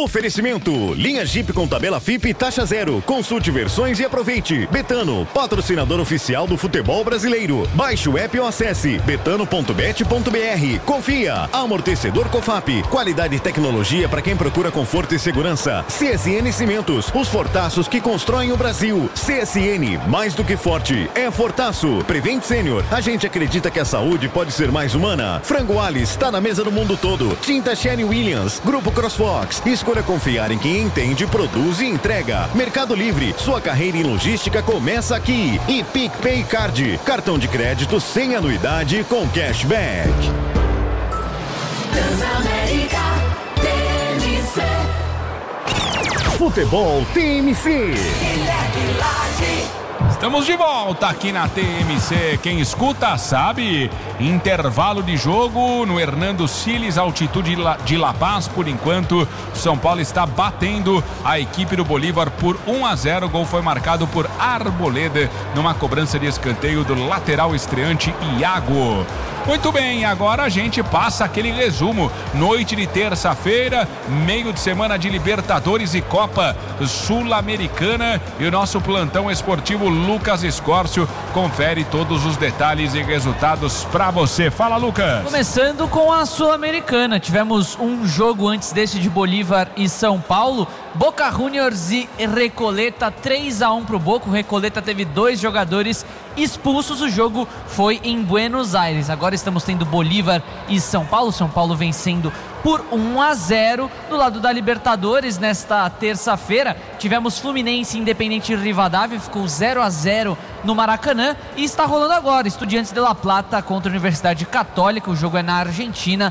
Oferecimento, linha Jeep com tabela FIP taxa zero. Consulte versões e aproveite. Betano, patrocinador oficial do futebol brasileiro. Baixe o app ou acesse betano.bet.br. Confia, amortecedor Cofap. Qualidade e tecnologia para quem procura conforto e segurança. CSN Cimentos, os fortaços que constroem o Brasil. CSN, mais do que forte, é Fortaço. Prevent Sênior, a gente acredita que a saúde pode ser mais humana. Frango Alice, está na mesa do mundo todo. Tinta Sherry Williams, Grupo CrossFox. Escolha confiar em quem entende, produz e entrega. Mercado Livre, sua carreira em logística começa aqui. E PicPay Card, cartão de crédito sem anuidade com cashback. Transamérica TMC. Futebol TMC. Estamos de volta aqui na TMC. Quem escuta sabe. Intervalo de jogo no Hernando Siles, altitude de La Paz. Por enquanto, São Paulo está batendo a equipe do Bolívar por 1-0. O gol foi marcado por Arboleda numa cobrança de escanteio do lateral estreante Iago. Muito bem, agora a gente passa aquele resumo. Noite de terça-feira, meio de semana de Libertadores e Copa Sul-Americana. E o nosso plantão esportivo Lucas Escórcio confere todos os detalhes e resultados para você. Fala, Lucas. Começando com a Sul-Americana. Tivemos um jogo antes desse de Bolívar e São Paulo. Boca Juniors e Recoleta, 3-1 pro Boca. O Recoleta teve 2 jogadores expulsos. O jogo foi em Buenos Aires. Agora estamos tendo Bolívar e São Paulo. São Paulo vencendo por 1-0. Do lado da Libertadores, nesta terça-feira, tivemos Fluminense e Independente Rivadavia. Ficou 0-0 no Maracanã. E está rolando agora Estudiantes de La Plata contra a Universidade Católica. O jogo é na Argentina.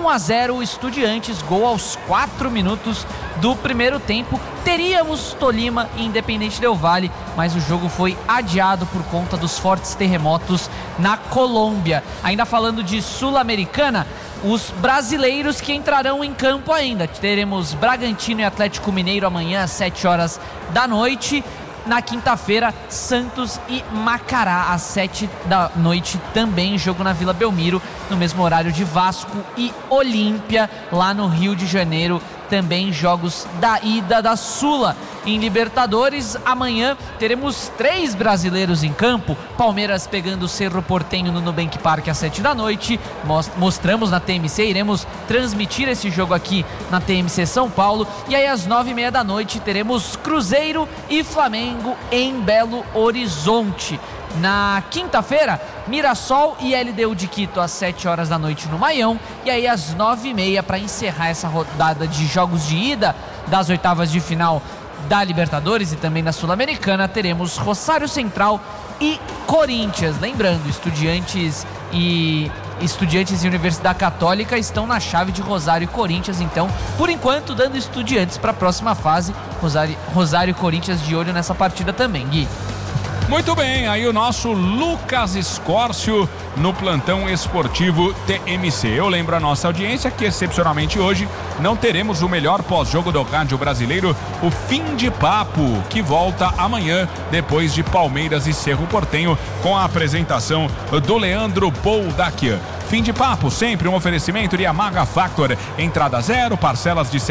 1-0 Estudiantes, gol aos 4 minutos do primeiro tempo. Teríamos Tolima e Independente Del Valle, mas o jogo foi adiado por conta dos fortes terremotos na Colômbia. Ainda falando de Sul-Americana, os brasileiros que entrarão em campo ainda. Teremos Bragantino e Atlético Mineiro amanhã às 7 horas da noite. Na quinta-feira, Santos e Macará às 7 da noite, também jogo na Vila Belmiro, no mesmo horário de Vasco e Olímpia, lá no Rio de Janeiro. Também jogos da ida da Sula. Em Libertadores, amanhã teremos 3 brasileiros em campo. Palmeiras pegando o Cerro Porteño no Nubank Park às 7 da noite. Mostramos na TMC, iremos transmitir esse jogo aqui na TMC São Paulo. E aí às 9h30 da noite teremos Cruzeiro e Flamengo em Belo Horizonte. Na quinta-feira, Mirassol e LDU de Quito às 7 horas da noite no Maião. E aí às 9h30, para encerrar essa rodada de jogos de ida das oitavas de final da Libertadores e também da Sul-Americana, teremos Rosário Central e Corinthians. Lembrando, Estudiantes e Universidade Católica estão na chave de Rosário e Corinthians. Então, por enquanto, dando Estudiantes para a próxima fase. Rosário e Corinthians de olho nessa partida também, Gui. Muito bem, aí o nosso Lucas Escórcio no plantão esportivo TMC. Eu lembro a nossa audiência que, excepcionalmente hoje, não teremos o melhor pós-jogo do rádio brasileiro, o Fim de Papo, que volta amanhã, depois de Palmeiras e Cerro Porteño, com a apresentação do Leandro Boldaquian. Fim de Papo, sempre um oferecimento de Yamaha Factor. Entrada zero, parcelas de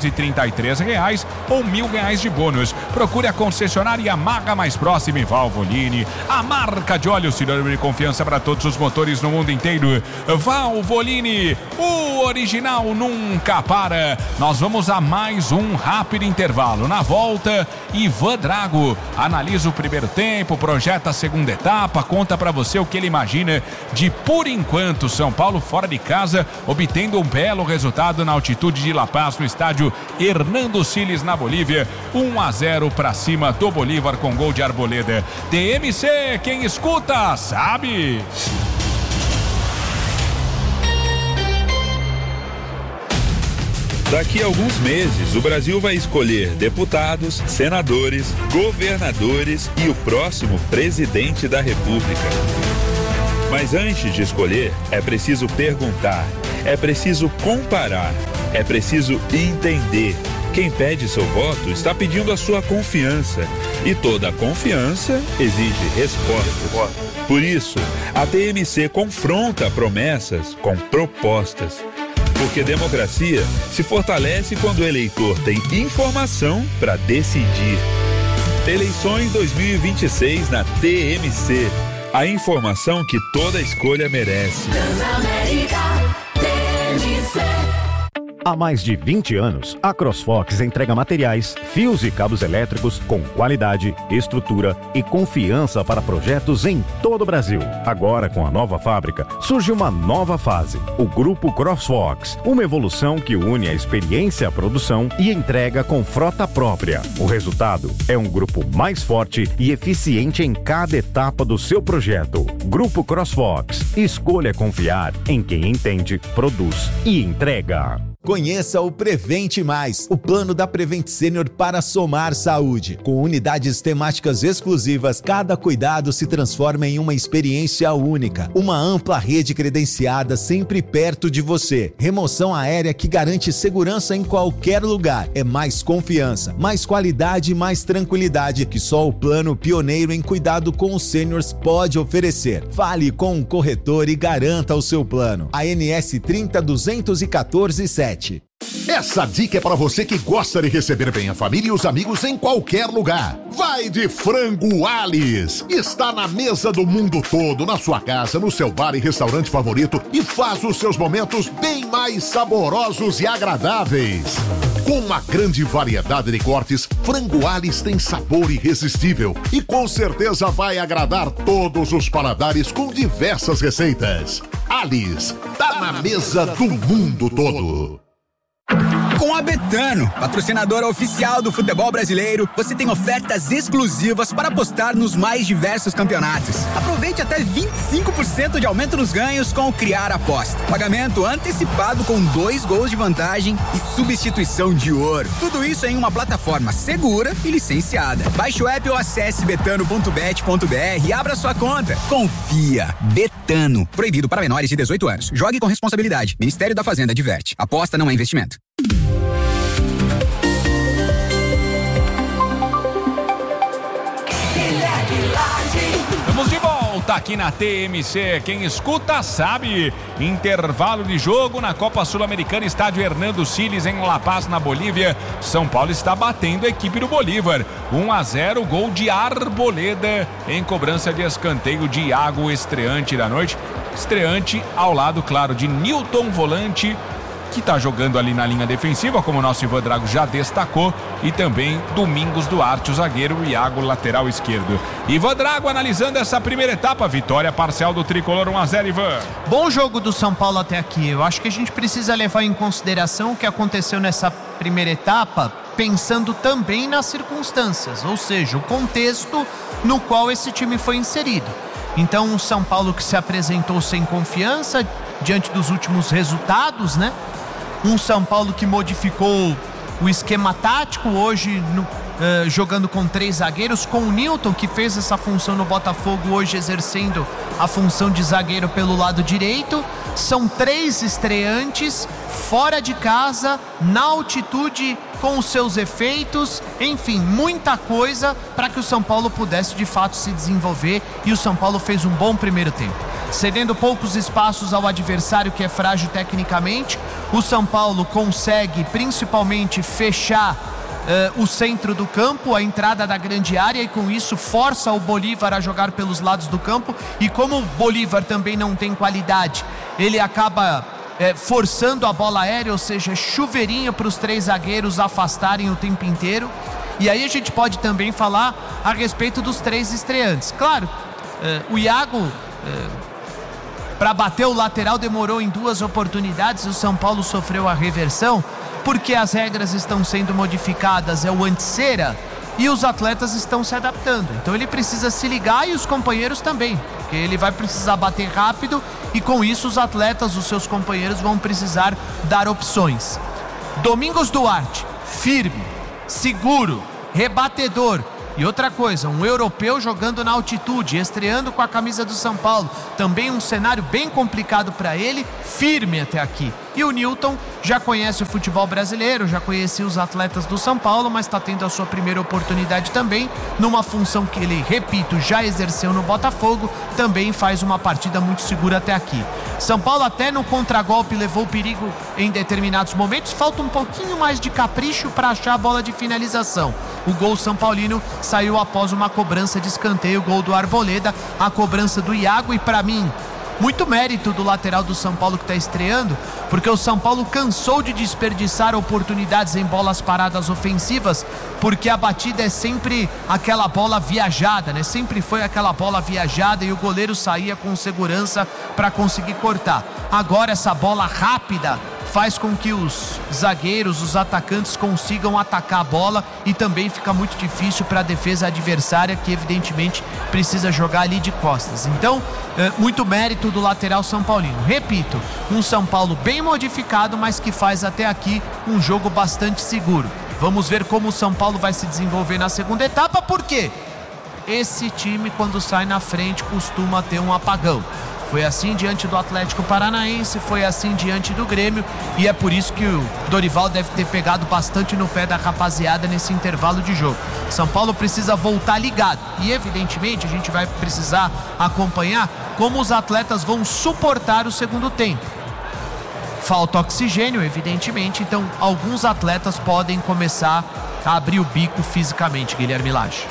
R$733 ou R$1.000 de bônus. Procure a concessionária Yamaha mais próxima e Valvoline, a marca de óleo sinônimo de confiança para todos os motores no mundo inteiro. Valvoline, o original nunca para. Nós vamos a mais um rápido intervalo. Na volta, Ivan Drago analisa o primeiro tempo, projeta a segunda etapa, conta para você o que ele imagina de, por enquanto, São Paulo fora de casa, obtendo um belo resultado na altitude de La Paz, no estádio Hernando Siles, na Bolívia. 1-0 para cima do Bolívar com gol de Arboleda. TMC, quem escuta sabe. Daqui a alguns meses, o Brasil vai escolher deputados, senadores, governadores e o próximo presidente da República. Mas antes de escolher, é preciso perguntar, é preciso comparar, é preciso entender. Quem pede seu voto está pedindo a sua confiança. E toda confiança exige resposta. Por isso, a TMC confronta promessas com propostas. Porque democracia se fortalece quando o eleitor tem informação para decidir. Eleições 2026 na TMC. A informação que toda escolha merece. Transamérica, TMC. Há mais de 20 anos, a CrossFox entrega materiais, fios e cabos elétricos com qualidade, estrutura e confiança para projetos em todo o Brasil. Agora, com a nova fábrica, surge uma nova fase, o Grupo CrossFox, uma evolução que une a experiência à produção e entrega com frota própria. O resultado é um grupo mais forte e eficiente em cada etapa do seu projeto. Grupo CrossFox, escolha confiar em quem entende, produz e entrega. Conheça o Prevente Mais, o plano da Prevent Senior para somar saúde. Com unidades temáticas exclusivas, cada cuidado se transforma em uma experiência única. Uma ampla rede credenciada sempre perto de você. Remoção aérea que garante segurança em qualquer lugar. É mais confiança, mais qualidade e mais tranquilidade que só o plano pioneiro em cuidado com os seniors pode oferecer. Fale com um corretor e garanta o seu plano. ANS 30.214.7. Essa dica é para você que gosta de receber bem a família e os amigos em qualquer lugar. Vai de Frango Alice. Está na mesa do mundo todo, na sua casa, no seu bar e restaurante favorito e faz os seus momentos bem mais saborosos e agradáveis. Com uma grande variedade de cortes, Frango Alice tem sabor irresistível e com certeza vai agradar todos os paladares com diversas receitas. Alice, tá na mesa do mundo todo. Com a Betano, patrocinadora oficial do futebol brasileiro, você tem ofertas exclusivas para apostar nos mais diversos campeonatos. Aproveite até 25% de aumento nos ganhos com o Criar Aposta. Pagamento antecipado com 2 gols de vantagem e substituição de ouro. Tudo isso em uma plataforma segura e licenciada. Baixe o app ou acesse betano.bet.br e abra sua conta. Confia. Betano. Proibido para menores de 18 anos. Jogue com responsabilidade. Ministério da Fazenda adverte. Aposta não é investimento. Estamos de volta aqui na TMC. Quem escuta sabe. Intervalo de jogo na Copa Sul-Americana, estádio Hernando Siles em La Paz, na Bolívia. São Paulo está batendo a equipe do Bolívar. 1-0, gol de Arboleda em cobrança de escanteio de Iago, estreante da noite. Estreante ao lado, claro, de Newton, volante, que está jogando ali na linha defensiva, como o nosso Ivan Drago já destacou, e também Domingos Duarte, o zagueiro, o Iago, lateral esquerdo. Ivan Drago analisando essa primeira etapa, vitória parcial do Tricolor, 1-0, Ivan. Bom jogo do São Paulo até aqui. Eu acho que a gente precisa levar em consideração o que aconteceu nessa primeira etapa, pensando também nas circunstâncias, ou seja, o contexto no qual esse time foi inserido. Então, o São Paulo que se apresentou sem confiança diante dos últimos resultados, né? Um São Paulo que modificou o esquema tático hoje, jogando com 3 zagueiros, com o Newton, que fez essa função no Botafogo, hoje exercendo a função de zagueiro pelo lado direito. São 3 estreantes, fora de casa, na altitude, com os seus efeitos, enfim, muita coisa para que o São Paulo pudesse de fato se desenvolver, e o São Paulo fez um bom primeiro tempo. Cedendo poucos espaços ao adversário, que é frágil tecnicamente, o São Paulo consegue principalmente fechar o centro do campo, a entrada da grande área, e com isso força o Bolívar a jogar pelos lados do campo. E como o Bolívar também não tem qualidade, ele acaba forçando a bola aérea, ou seja, chuveirinho para os 3 zagueiros afastarem o tempo inteiro. E aí a gente pode também falar a respeito dos 3 estreantes. Claro, o Iago, para bater o lateral, demorou em 2 oportunidades. O São Paulo sofreu a reversão, porque as regras estão sendo modificadas, é o anti-cera, e os atletas estão se adaptando. Então ele precisa se ligar, e os companheiros também, porque ele vai precisar bater rápido, e com isso os atletas, os seus companheiros, vão precisar dar opções. Domingos Duarte, firme, seguro, rebatedor. E outra coisa, um europeu jogando na altitude, estreando com a camisa do São Paulo. Também um cenário bem complicado para ele, firme até aqui. E o Newton já conhece o futebol brasileiro, já conhecia os atletas do São Paulo, mas está tendo a sua primeira oportunidade também, numa função que ele, repito, já exerceu no Botafogo, também faz uma partida muito segura até aqui. São Paulo até no contragolpe levou perigo em determinados momentos, falta um pouquinho mais de capricho para achar a bola de finalização. O gol São Paulino saiu após uma cobrança de escanteio, gol do Arboleda, a cobrança do Iago, e para mim, muito mérito do lateral do São Paulo que está estreando, porque o São Paulo cansou de desperdiçar oportunidades em bolas paradas ofensivas, porque a batida é sempre aquela bola viajada, né? Sempre foi aquela bola viajada e o goleiro saía com segurança para conseguir cortar. Agora essa bola rápida faz com que os zagueiros, os atacantes consigam atacar a bola e também fica muito difícil para a defesa adversária, que evidentemente precisa jogar ali de costas. Então, muito mérito do lateral São Paulino. Repito, um São Paulo bem modificado, mas que faz até aqui um jogo bastante seguro. Vamos ver como o São Paulo vai se desenvolver na segunda etapa, porque esse time, quando sai na frente, costuma ter um apagão. Foi assim diante do Atlético Paranaense, foi assim diante do Grêmio, e é por isso que o Dorival deve ter pegado bastante no pé da rapaziada nesse intervalo de jogo. São Paulo precisa voltar ligado e evidentemente a gente vai precisar acompanhar como os atletas vão suportar o segundo tempo. Falta oxigênio, evidentemente, então alguns atletas podem começar a abrir o bico fisicamente, Guilherme Lage.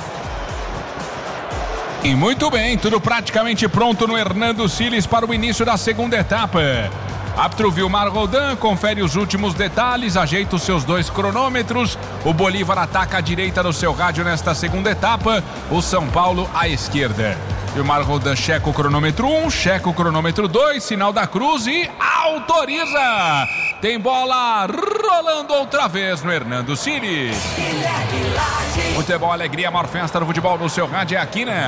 E muito bem, tudo praticamente pronto no Hernando Siles para o início da segunda etapa. Árbitro Vilmar Roldan confere os últimos detalhes, ajeita os seus 2 cronômetros. O Bolívar ataca à direita do seu rádio nesta segunda etapa, o São Paulo à esquerda. Vilmar Roldan checa o cronômetro 1, checa o cronômetro 2, sinal da cruz e autoriza! Tem bola rolando outra vez no Hernando Siles. Futebol, alegria, maior festa do futebol no seu rádio é aqui, né?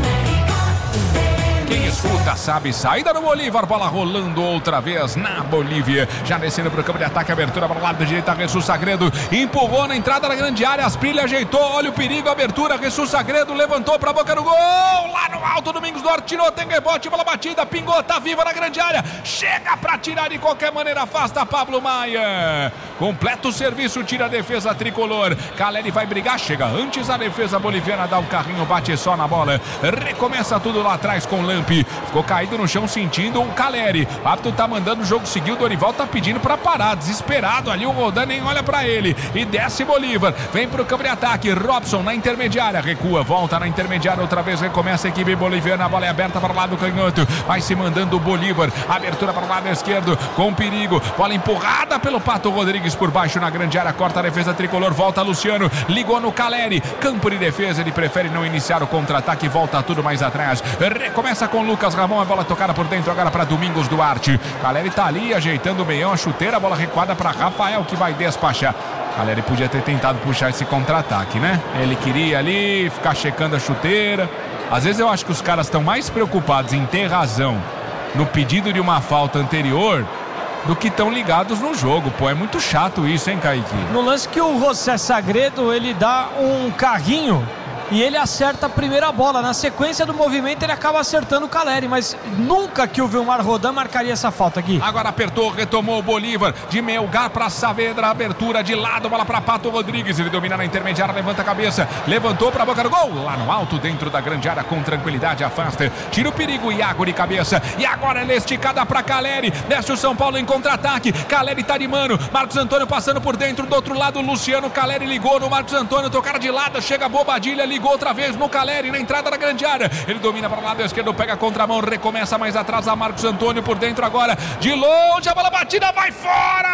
Quem escuta sabe, saída do Bolívar, bola rolando outra vez na Bolívia, já descendo para o campo de ataque, abertura para o lado direito, Jesus Sagredo empurrou na entrada da grande área, Asprilla ajeitou, olha o perigo, abertura, Jesus Sagredo levantou para a boca do gol, lá no alto, Domingos Duarte tirou, tem rebote, bola batida, pingou, tá viva na grande área, chega para tirar de qualquer maneira, afasta Pablo Maia, completa o serviço, tira a defesa tricolor, Caleri vai brigar, chega antes a defesa boliviana, dá um carrinho, bate só na bola, recomeça tudo lá atrás com Lampi, ficou caído no chão sentindo o Caleri, o árbitro tá mandando o jogo seguir, o Dorival tá pedindo pra parar, desesperado ali, o Roldan nem olha pra ele, e desce Bolívar, vem pro campo de ataque, Robson na intermediária, recua, volta na intermediária, outra vez recomeça a equipe boliviana, a bola é aberta para o lado canhoto, vai se mandando o Bolívar, abertura para o lado esquerdo, com perigo, bola empurrada pelo Pato Rodrigues por baixo na grande área, corta a defesa tricolor, volta Luciano, ligou no Caleri, campo de defesa, ele prefere não iniciar o contra-ataque, volta tudo mais atrás, recomeça com Lucas Ramon, a bola tocada por dentro agora para Domingos Duarte, Caleri tá ali ajeitando o meião, a chuteira, a bola recuada para Rafael que vai despachar. Caleri podia ter tentado puxar esse contra-ataque, né? Ele queria ali ficar checando a chuteira. Às vezes eu acho que os caras estão mais preocupados em ter razão no pedido de uma falta anterior do que estão ligados no jogo, pô, é muito chato isso, hein, Kaique? No lance que o José Sagredo, ele dá um carrinho e ele acerta a primeira bola, na sequência do movimento ele acaba acertando o Caleri, mas nunca que o Vilmar Roldan marcaria essa falta aqui. Agora apertou, retomou o Bolívar, de Melgar para Saavedra, abertura de lado, bola para Pato Rodrigues, ele domina na intermediária, levanta a cabeça, levantou para a boca do gol, lá no alto, dentro da grande área, com tranquilidade, afasta, tira o perigo, Iago de cabeça, e agora ela é esticada para Caleri, desce o São Paulo em contra-ataque, Caleri tá de mano, Marcos Antônio passando por dentro, do outro lado, Luciano, Caleri ligou no Marcos Antônio, tocaram de lado, chega Bobadilha, ligou outra vez no Caleri, na entrada da grande área, ele domina para o lado esquerdo, pega a contramão, recomeça mais atrás a Marcos Antônio por dentro agora, de longe, a bola batida vai fora!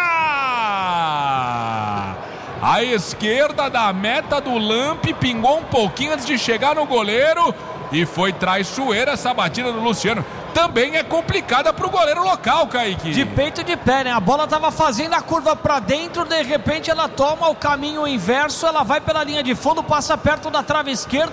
A esquerda da meta do Lampi, pingou um pouquinho antes de chegar no goleiro e foi traiçoeira essa batida do Luciano. Também é complicada pro goleiro local, Kaique. De peito e de pé, né? A bola tava fazendo a curva pra dentro, de repente ela toma o caminho inverso, ela vai pela linha de fundo, passa perto da trave esquerda,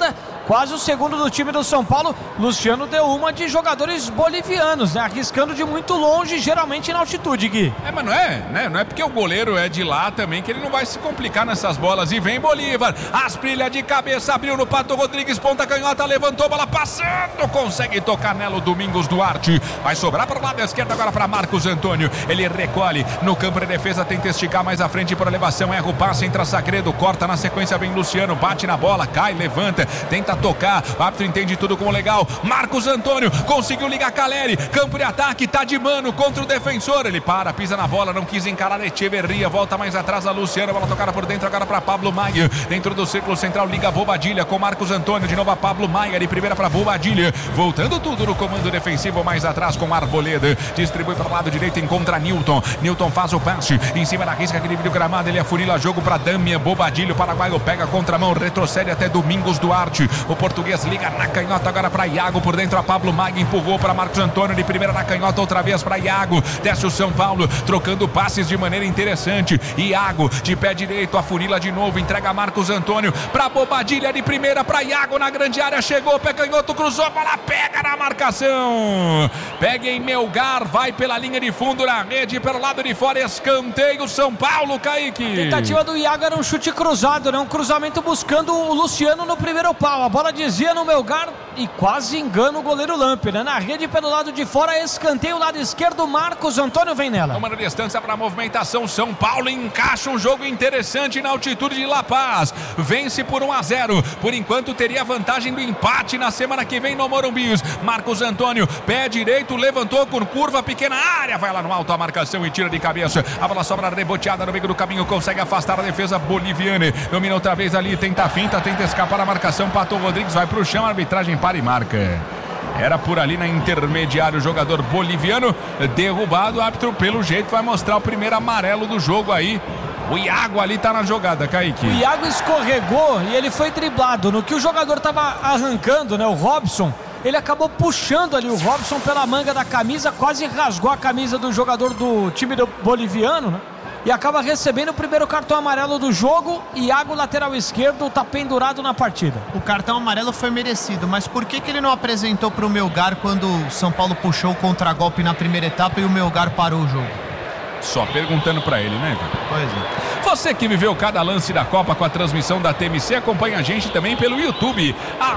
quase o segundo do time do São Paulo. Luciano deu uma de jogadores bolivianos, né? Arriscando de muito longe, geralmente na altitude, Gui. Mas não é, né? Não é porque o goleiro é de lá também que ele não vai se complicar nessas bolas. E vem Bolívar, Asprilha de cabeça, abriu no Pato Rodrigues, ponta canhota, levantou, bola passando, consegue tocar nela o Domingos Duarte. Vai sobrar para o lado esquerdo agora para Marcos Antônio. Ele recolhe no campo de defesa, tenta esticar mais à frente por elevação, erra o passe, entra Sagredo, corta na sequência, vem Luciano, bate na bola, cai, levanta, tenta tocar, o árbitro entende tudo como legal. Marcos Antônio conseguiu ligar Caleri, campo de ataque, tá de mano contra o defensor, ele para, pisa na bola, não quis encarar Echeverria, volta mais atrás a Luciano, bola tocada por dentro agora para Pablo Maia, dentro do círculo central, liga Bobadilha com Marcos Antônio, de novo a Pablo Maia, de primeira para Bobadilha, voltando tudo no comando defensivo, mais atrás com Arboleda, distribui para o lado direito, encontra Newton faz o passe, em cima da risca que divide o gramado, ele afunila jogo para Damian Bobadilha, o paraguaio pega a contramão, retrocede até Domingos Duarte, o português liga na canhota agora para Iago, por dentro a Pablo Maia, empurrou para Marcos Antônio, de primeira na canhota, outra vez para Iago, desce o São Paulo, trocando passes de maneira interessante, Iago de pé direito, afunila de novo, entrega Marcos Antônio para Bobadilha, de primeira para Iago na grande área, chegou, pé canhoto, cruzou, a bola pega na marcação, pega em Melgar, vai pela linha de fundo na rede, pelo lado de fora, escanteio São Paulo, Kaique. A tentativa do Iago era um chute cruzado, né? Um cruzamento buscando o Luciano no primeiro pau, a bola dizia no Melgar e quase engana o goleiro Lampe, né? Na rede pelo lado de fora, escanteio, lado esquerdo, Marcos Antônio vem nela. Uma distância para a movimentação, São Paulo encaixa um jogo interessante na altitude de La Paz, vence por 1-0, por enquanto teria vantagem do empate na semana que vem no Morumbi. Marcos Antônio, pé direito, levantou com curva, pequena área, vai lá no alto a marcação e tira de cabeça, a bola sobra reboteada no meio do caminho, consegue afastar a defesa boliviana, domina outra vez ali, tenta a finta, tenta escapar a marcação, Pato Rodrigues vai pro chão, a arbitragem para e marca. Era por ali na intermediária o jogador boliviano, derrubado, o árbitro pelo jeito vai mostrar o primeiro amarelo do jogo aí. O Iago ali tá na jogada, Kaique. O Iago escorregou e ele foi driblado, no que o jogador tava arrancando, né, o Robson, ele acabou puxando ali o Robson pela manga da camisa, quase rasgou a camisa do jogador do time boliviano, né? E acaba recebendo o primeiro cartão amarelo do jogo. Iago, lateral esquerdo, tá pendurado na partida. O cartão amarelo foi merecido, mas por que ele não apresentou para o Melgar quando o São Paulo puxou o contragolpe na primeira etapa e o Melgar parou o jogo? Só perguntando pra ele, né, Vitor? Pois é. Você que viveu cada lance da Copa com a transmissão da TMC, acompanha a gente também pelo YouTube,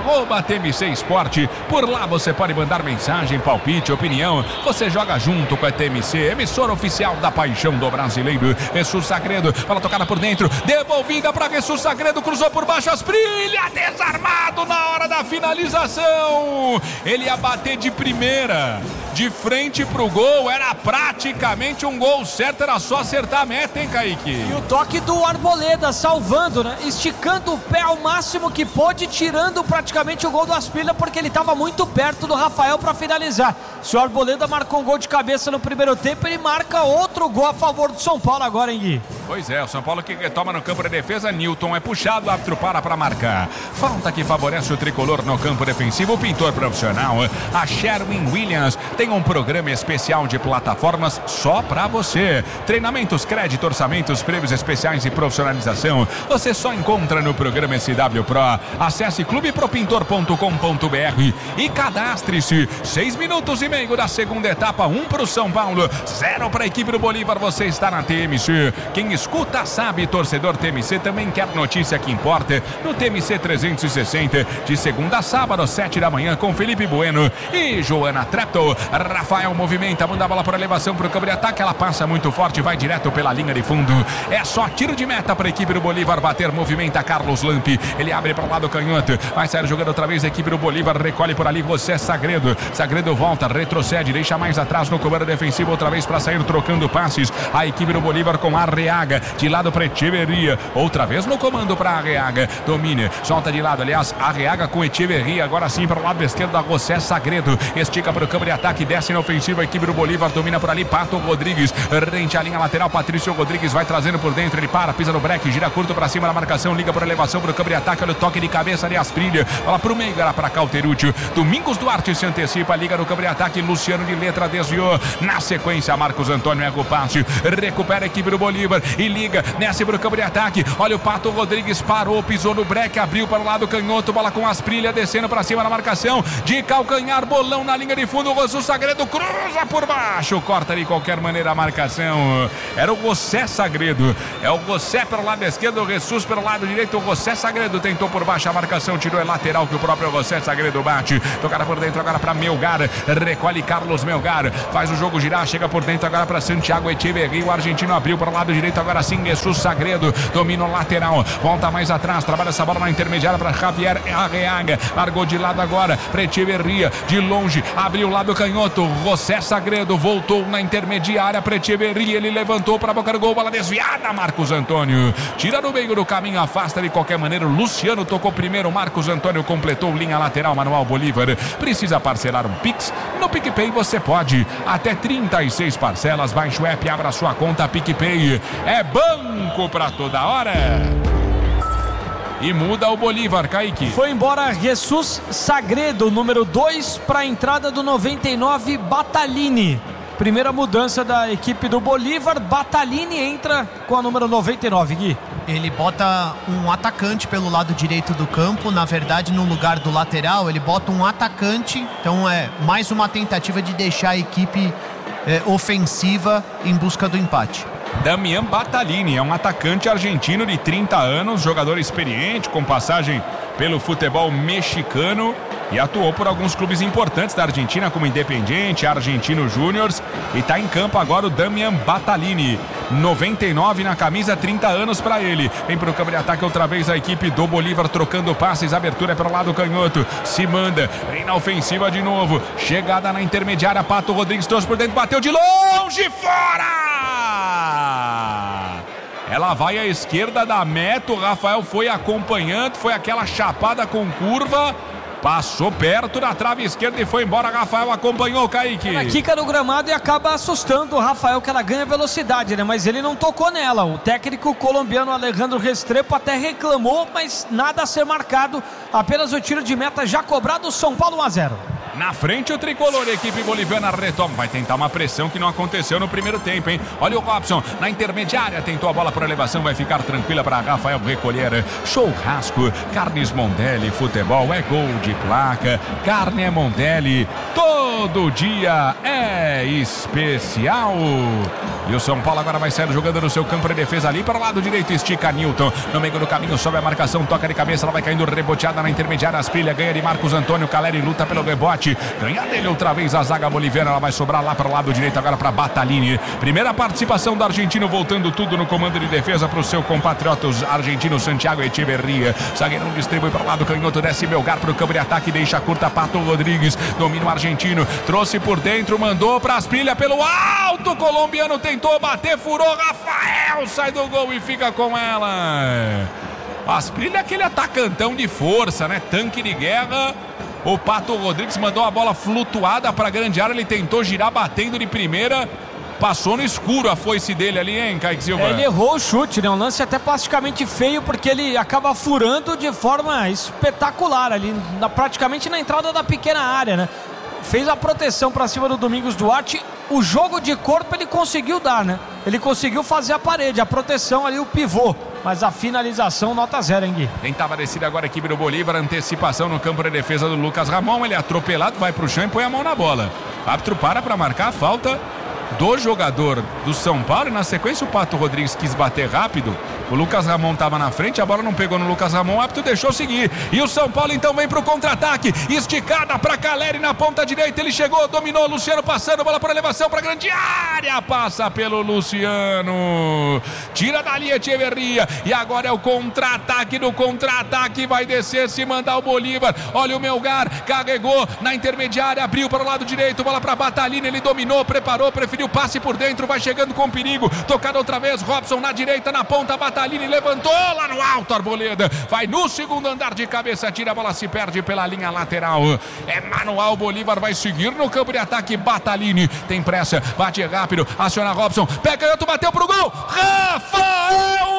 @TMC Esporte. Por lá você pode mandar mensagem, palpite, opinião. Você joga junto com a TMC, emissora oficial da paixão do brasileiro. Jesus Sagredo, bola tocada por dentro, devolvida para Jesus Sagredo, cruzou por baixo, Asprilha, desarmado na hora da finalização. Ele ia bater de primeira, de frente pro gol, era praticamente um gol certo, era só acertar a meta, hein, Kaique? E o toque do Arboleda, salvando, né? Esticando o pé ao máximo que pôde, tirando praticamente o gol do Asprilha, porque ele estava muito perto do Rafael para finalizar. Se o Arboleda marcou um gol de cabeça no primeiro tempo, ele marca outro gol a favor do São Paulo agora, hein, Gui? Pois é, o São Paulo que retoma no campo de defesa, Newton é puxado, o árbitro para marcar. Falta que favorece o tricolor no campo defensivo, o pintor profissional, a Sherwin Williams, tem um programa especial de plataformas só para você. Treinamentos, crédito, orçamentos, prêmios especiais e profissionalização, você só encontra no programa SW Pro. Acesse clubepropintor.com.br e cadastre-se. 6 minutos e meio da segunda etapa, 1 para o São Paulo, 0 para a equipe do Bolívar. Você está na TMC. Quem escuta sabe, torcedor TMC também quer notícia que importa no TMC 360, de segunda a sábado, 7 da manhã, com Felipe Bueno e Joana Trepto. Rafael movimenta, manda a bola para elevação para o campo de ataque, ela passa muito forte, vai direto pela linha de fundo. É só tiro de meta para a equipe do Bolívar bater, movimenta Carlos Lampe, ele abre para o lado canhoto, vai sair jogando outra vez a equipe do Bolívar, recolhe por ali José Sagredo. Sagredo volta, retrocede, deixa mais atrás no comando defensivo, outra vez para sair trocando passes. A equipe do Bolívar com Arreaga, de lado para Echeverria, outra vez no comando para Arreaga, domina, solta de lado, aliás, Arreaga com Echeverria, agora sim para o lado esquerdo da José Sagredo, estica para o campo de ataque, desce na ofensiva, a equipe do Bolívar domina por ali, Pato Rodrigues, rente à linha lateral, Patrício Rodrigues vai trazendo por dentro, ele para, pisa no break, gira curto pra cima da marcação, liga por elevação pro campo de ataque, olha o toque de cabeça de Asprilha, bola pro meio, era pra Calterúcio, Domingos Duarte se antecipa, liga no campo de ataque, Luciano de Letra desviou, na sequência Marcos Antônio erra o passe, recupera a equipe do Bolívar e liga, desce pro campo de ataque, olha o Pato Rodrigues, parou, pisou no break, abriu para o lado canhoto, bola com Asprilha, descendo pra cima da marcação, de calcanhar, bolão na linha de fundo, o Jesus Sagredo cruza por baixo, corta de qualquer maneira a marcação, era o José Sagredo, é o José pelo lado esquerdo, o Jesus pelo lado direito, o José Sagredo tentou por baixo a marcação, tirou, é lateral que o próprio José Sagredo bate, tocada por dentro agora para Melgar, recolhe Carlos Melgar, faz o jogo girar, chega por dentro agora para Santiago Echeverri, o argentino abriu para o lado direito, agora sim Jesus Sagredo, domina o lateral, volta mais atrás, trabalha essa bola na intermediária para Javier Arreaga, largou de lado agora para Echeverria, de longe, abriu o lado canhoto, José Sagredo voltou na intermediária para Echeverria, ele levantou para a boca do gol, bola desviada, Marcos Antônio, tira no meio do caminho, afasta de qualquer maneira, Luciano tocou primeiro, Marcos Antônio completou linha lateral, Manuel Bolívar, precisa parcelar um Pix? No PicPay você pode, até 36 parcelas, baixe o app, abra sua conta PicPay, é banco pra toda hora. E muda o Bolívar, Kaique. Foi embora Jesus Sagredo, número 2, para a entrada do 99, Batalini. Primeira mudança da equipe do Bolívar, Batalini entra com a número 99, Gui. Ele bota um atacante pelo lado direito do campo, na verdade no lugar do lateral ele bota um atacante, então é mais uma tentativa de deixar a equipe ofensiva em busca do empate. Damian Batalini é um atacante argentino de 30 anos, jogador experiente, com passagem pelo futebol mexicano e atuou por alguns clubes importantes da Argentina, como Independiente, Argentino Júniors, e está em campo agora o Damian Batalini, 99 na camisa, 30 anos para ele. Vem para o campo de ataque outra vez a equipe do Bolívar, trocando passes, abertura é para o lado canhoto, se manda, vem na ofensiva de novo, chegada na intermediária, Pato Rodrigues trouxe por dentro, bateu de longe, fora! Ela vai à esquerda da meta, o Rafael foi acompanhando, foi aquela chapada com curva, passou perto da trave esquerda e foi embora. Rafael acompanhou, Kaique. Ela quica no gramado e acaba assustando o Rafael, que ela ganha velocidade, né? Mas ele não tocou nela. O técnico colombiano Alejandro Restrepo até reclamou, mas nada a ser marcado. Apenas o tiro de meta já cobrado, São Paulo 1-0. Na frente o tricolor, a equipe boliviana retoma, vai tentar uma pressão que não aconteceu no primeiro tempo, hein? Olha o Robson, na intermediária, tentou a bola por elevação, vai ficar tranquila para Rafael recolher. Churrasco, Carnes Mondelli, futebol é gol de placa, carne é Mondelli, todo dia é especial. E o São Paulo agora vai sair jogando no seu campo de defesa ali para o lado direito, estica Newton, no meio do caminho, sobe a marcação, toca de cabeça, ela vai caindo reboteada na intermediária, Asprilha ganha de Marcos Antônio, Caleri luta pelo rebote, ganha dele outra vez a zaga boliviana, ela vai sobrar lá para o lado direito agora para Batalini. Primeira participação do argentino, voltando tudo no comando de defesa para o seu compatriota argentino Santiago Echeverria. Zagueirão distribui para o lado canhoto, desce Melgar para o campo de ataque, deixa curta Pato Rodrigues, domina o argentino, trouxe por dentro, mandou para Asprilha pelo alto, o colombiano tentou bater, furou, Rafael sai do gol e fica com ela. Asprilha é aquele atacantão de força, né? Tanque de guerra. O Pato Rodrigues mandou a bola flutuada para a grande área, ele tentou girar batendo de primeira, passou no escuro a foice dele ali, hein, Kaique Silva? Ele errou o chute, né? Um lance até plasticamente feio, porque ele acaba furando de forma espetacular ali, praticamente na entrada da pequena área, né? Fez a proteção para cima do Domingos Duarte, o jogo de corpo ele conseguiu dar, né? Ele conseguiu fazer a parede, a proteção ali, o pivô. Mas a finalização, nota 0, hein, Gui? Tentava a descida agora a equipe do Bolívar, antecipação no campo de defesa do Lucas Ramon, ele é atropelado, vai pro chão e põe a mão na bola. O árbitro para marcar a falta do jogador do São Paulo, e na sequência o Pato Rodrigues quis bater rápido, o Lucas Ramon estava na frente, a bola não pegou no Lucas Ramon, o árbitro deixou seguir, e o São Paulo então vem pro contra-ataque, esticada para Caleri na ponta direita, ele chegou, dominou, Luciano passando, bola por elevação para grande área, passa pelo Luciano, tira dali Echeverria, e agora é o contra-ataque do contra-ataque, vai descer, se mandar o Bolívar, olha o Melgar, carregou na intermediária, abriu para o lado direito, bola para Batalini, ele dominou, preparou, preferiu passe por dentro, vai chegando com perigo, tocada outra vez, Robson na direita, na ponta, Batalini Batalini levantou lá no alto, Arboleda. Vai no segundo andar de cabeça, tira a bola, se perde pela linha lateral. É manual, Bolívar vai seguir no campo de ataque. Batalini tem pressa, bate rápido, aciona Robson, pega canhoto, bateu pro gol. Rafael!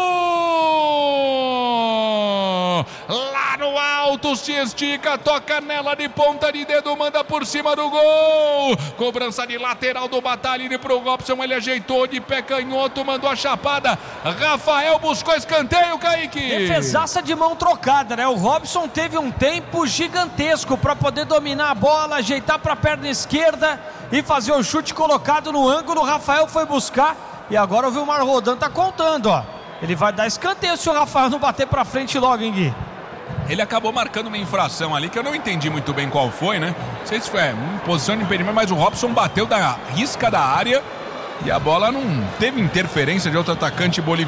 Lá no alto, se estica, toca nela de ponta de dedo, manda por cima do gol. Cobrança de lateral do Batalini pro Robson, ele ajeitou de pé canhoto, mandou a chapada. Rafael buscou escanteio, Kaique. Defesaça de mão trocada, né? O Robson teve um tempo gigantesco para poder dominar a bola, ajeitar para a perna esquerda e fazer o chute colocado no ângulo. O Rafael foi buscar e agora o Vilmar Rodan tá contando, ó. Ele vai dar escanteio se o Rafael não bater pra frente logo, hein, Gui? Ele acabou marcando uma infração ali que eu não entendi muito bem qual foi, né? Não sei se foi posição de impedimento, mas o Robson bateu da risca da área e a bola não teve interferência de outro atacante boliviano.